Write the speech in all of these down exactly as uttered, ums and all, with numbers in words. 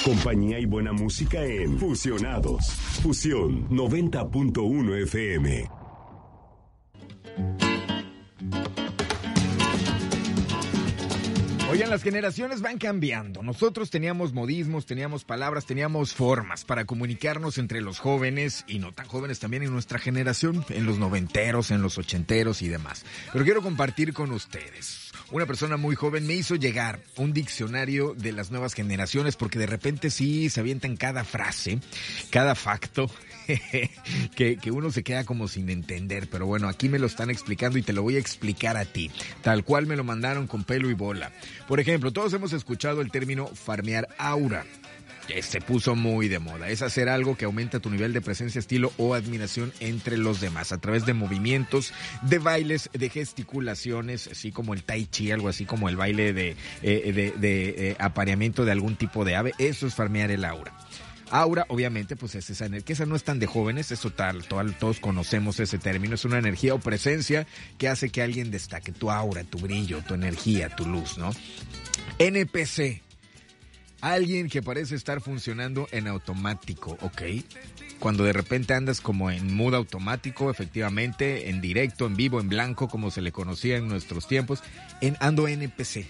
Compañía y buena música en Fusionados. Fusión noventa punto uno F M. Oigan, las generaciones van cambiando. Nosotros teníamos modismos, teníamos palabras, teníamos formas para comunicarnos entre los jóvenes y no tan jóvenes también en nuestra generación, en los noventeros, en los ochenteros y demás. Pero quiero compartir con ustedes. Una persona muy joven me hizo llegar un diccionario de las nuevas generaciones porque de repente sí se avientan cada frase, cada facto que, que uno se queda como sin entender. Pero bueno, aquí me lo están explicando y te lo voy a explicar a ti, tal cual me lo mandaron con pelo y bola. Por ejemplo, todos hemos escuchado el término farmear aura, que se puso muy de moda. Es hacer algo que aumenta tu nivel de presencia, estilo o admiración entre los demás a través de movimientos, de bailes, de gesticulaciones, así como el tai chi, algo así como el baile de, eh, de, de eh, apareamiento de algún tipo de ave. Eso es farmear el aura. Aura, obviamente, pues es esa energía, que esa no es tan de jóvenes, eso tal, todos conocemos ese término, es una energía o presencia que hace que alguien destaque, tu aura, tu brillo, tu energía, tu luz, ¿no? N P C, alguien que parece estar funcionando en automático, ¿ok? Cuando de repente andas como en mood automático, efectivamente, en directo, en vivo, en blanco, como se le conocía en nuestros tiempos, en ando N P C.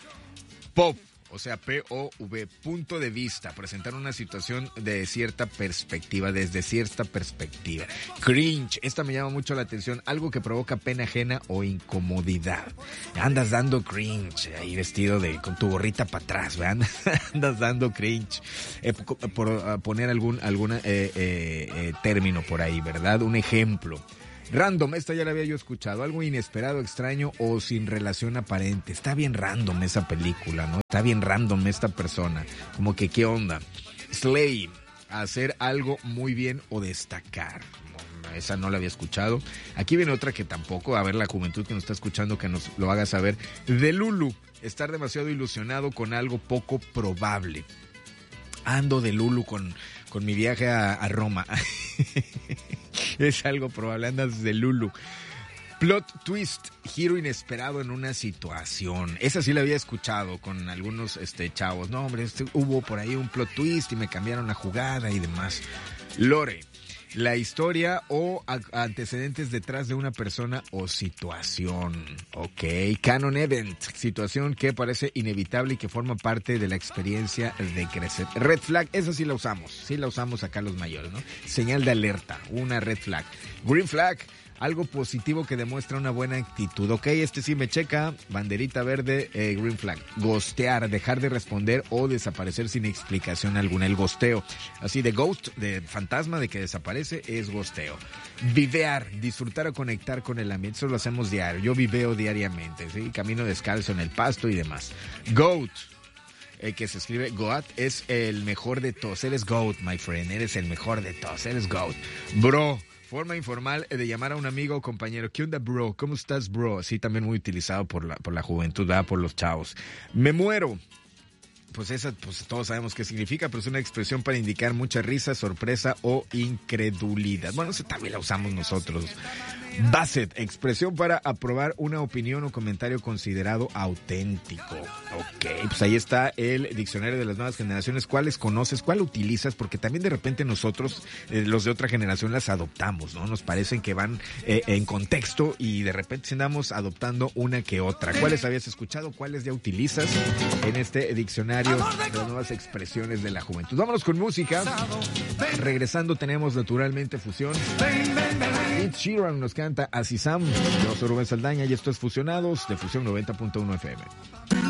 Pop. O sea, P O V, punto de vista, presentar una situación de cierta perspectiva, desde cierta perspectiva. Cringe, esta me llama mucho la atención, algo que provoca pena ajena o incomodidad. Andas dando cringe, ahí vestido de con tu gorrita para atrás, ¿verdad? Andas dando cringe. Eh, por uh, poner algún alguna eh, eh, eh, término por ahí, ¿verdad? Un ejemplo. Random, esta ya la había yo escuchado, algo inesperado, extraño o sin relación aparente. Está bien random esa película, ¿no? Está bien random esta persona, como que qué onda. Slay, hacer algo muy bien o destacar. Esa no la había escuchado. Aquí viene otra que tampoco, a ver la juventud que nos está escuchando que nos lo haga saber. Delulu, estar demasiado ilusionado con algo poco probable. Ando de Lulu con, con mi viaje a, a Roma. Es algo probable, andas de Lulu. Plot twist, giro inesperado en una situación. Esa sí la había escuchado con algunos este, chavos. No, hombre, este, hubo por ahí un plot twist y me cambiaron la jugada y demás. Lore, la historia o a- antecedentes detrás de una persona o situación. Ok. Canon event, situación que parece inevitable y que forma parte de la experiencia de crecer. Red flag, esa sí la usamos. Sí la usamos acá los mayores, ¿no? Señal de alerta, una red flag. Green flag, algo positivo que demuestra una buena actitud. Ok, este sí me checa. Banderita verde, eh, green flag. Ghostear, dejar de responder o desaparecer sin explicación alguna. El gosteo. Así de ghost, de fantasma, de que desaparece, es gosteo. Vivear, disfrutar o conectar con el ambiente. Eso lo hacemos diario. Yo viveo diariamente, ¿sí? Camino descalzo en el pasto y demás. Goat. Eh, que se escribe Goat, es el mejor de todos. Eres Goat, my friend. Eres el mejor de todos. Eres Goat. Bro. Forma informal de llamar a un amigo o compañero. ¿Qué onda, bro? ¿Cómo estás, bro? Sí, también muy utilizado por la, por la juventud, ¿verdad? Por los chavos. Me muero. Pues esa, pues todos sabemos qué significa, pero es una expresión para indicar mucha risa, sorpresa o incredulidad. Bueno, eso también la usamos nosotros. Basset, expresión para aprobar una opinión o comentario considerado auténtico. Ok, pues ahí está el diccionario de las nuevas generaciones. ¿Cuáles conoces? ¿Cuál utilizas? Porque también de repente nosotros, eh, los de otra generación, las adoptamos, ¿no? Nos parecen que van eh, en contexto y de repente andamos adoptando una que otra. ¿Cuáles habías escuchado? ¿Cuáles ya utilizas en este diccionario de las nuevas expresiones de la juventud? Vámonos con música. Regresando tenemos naturalmente Fusión. Ed Sheeran nos canta Así Sam. Yo soy Rubén Saldaña y esto es Fusionados de Fusión noventa punto uno F M.